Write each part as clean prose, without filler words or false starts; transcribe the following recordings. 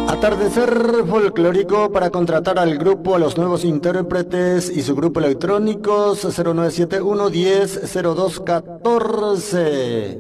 Atardecer folclórico para contratar al grupo, a los nuevos intérpretes y su grupo electrónicos 0971 10 02 14.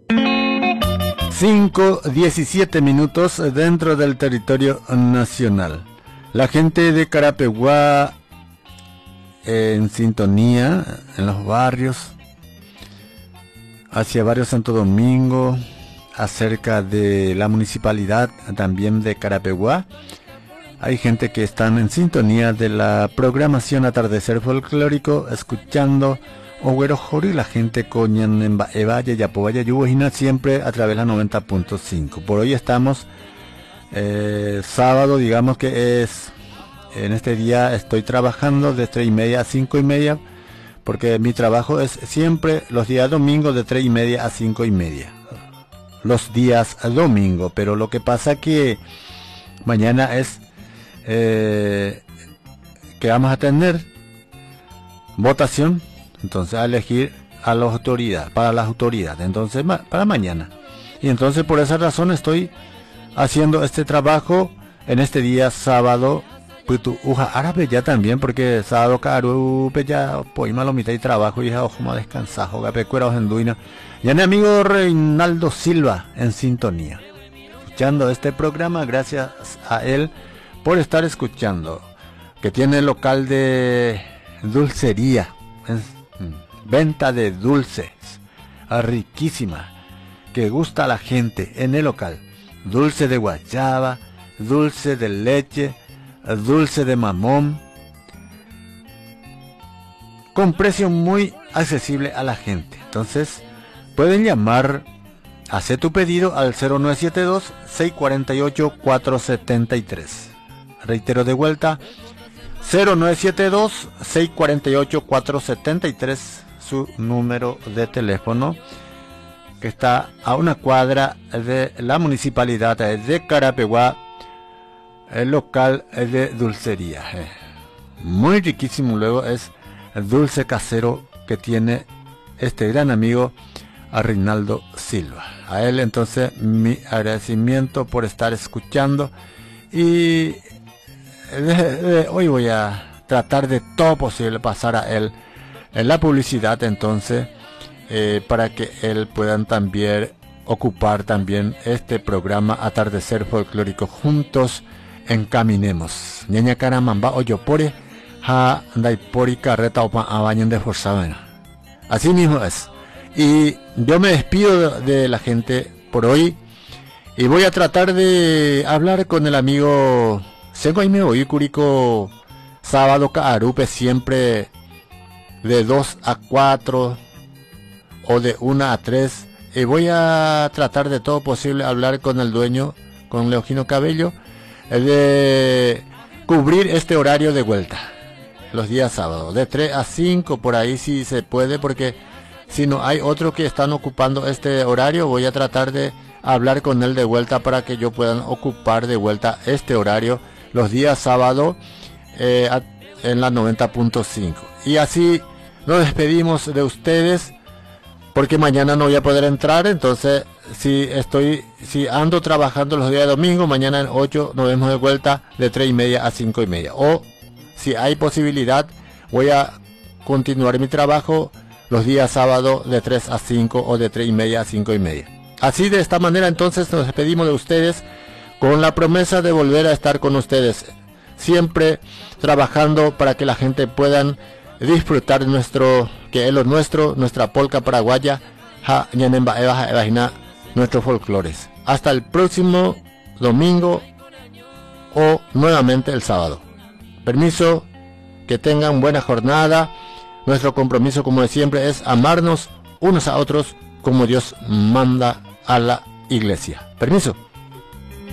5:17 minutos dentro del territorio nacional. La gente de Carapeguá en sintonía en los barrios, hacia Barrio Santo Domingo, acerca de la municipalidad también de Carapeguá. Hay gente que están en sintonía de la programación Atardecer Folclórico, escuchando Oguero Jori, la gente coñan en Valle, Yapobaya, Yubojina, siempre a través de la 90.5. Por hoy estamos sábado, digamos que es, en este día estoy trabajando de 3:30 a 5:30, porque mi trabajo es siempre los días domingos de 3:30 a 5:30. Los días domingo, pero lo que pasa que mañana es que vamos a tener votación, entonces a elegir a las autoridades, para las autoridades, entonces para mañana. Y entonces por esa razón estoy haciendo este trabajo en este día sábado. Putu uja árabe ya también, porque sábado caru ya poima lo mitad y trabajo y ojo más descansado gapecuera ojenduina. Ya mi amigo Reinaldo Silva en sintonía, escuchando este programa, gracias a él por estar escuchando, que tiene local de dulcería, venta de dulces, riquísima, que gusta a la gente en el local, dulce de guayaba, dulce de leche, dulce de mamón, con precio muy accesible a la gente. Entonces pueden llamar, hacer tu pedido al 0972-648-473. Reitero de vuelta, 0972-648-473, su número de teléfono, que está a una cuadra de la municipalidad de Carapeguá, el local de dulcería. Muy riquísimo, luego es el dulce casero que tiene este gran amigo a Reinaldo Silva. A él entonces mi agradecimiento por estar escuchando, y hoy voy a tratar de todo posible pasar a él en la publicidad, entonces para que él puedan también ocupar también este programa Atardecer Folclórico. Juntos encaminemos. Ñaña Caramamba Oyopore ha Daipori Carreta Opa Abañen de Forzavena. Así mismo es. Y yo me despido de la gente por hoy, y voy a tratar de hablar con el amigo Sengoime Oyukurico sábado Caarupe, siempre de 2 a 4 o de 1 a 3. Y voy a tratar de todo posible hablar con el dueño, con Leogino Cabello, de cubrir este horario de vuelta los días sábados de 3 a 5 por ahí, si se puede, porque si no hay otros que están ocupando este horario, voy a tratar de hablar con él de vuelta para que yo puedan ocupar de vuelta este horario los días sábados en la 90.5. y así nos despedimos de ustedes, porque mañana no voy a poder entrar. Entonces si ando trabajando los días de domingo, mañana en 8 nos vemos de vuelta de 3:30 a 5:30, o si hay posibilidad voy a continuar mi trabajo los días sábados de 3 a 5 o de 3:30 a 5:30. Así, de esta manera entonces nos despedimos de ustedes, con la promesa de volver a estar con ustedes, siempre trabajando para que la gente puedan disfrutar de nuestro, que es lo nuestro, nuestra polca paraguaya, nuestros folclores. Hasta el próximo domingo o nuevamente el sábado. Permiso, que tengan buena jornada. Nuestro compromiso, como de siempre, es amarnos unos a otros como Dios manda a la iglesia. Permiso.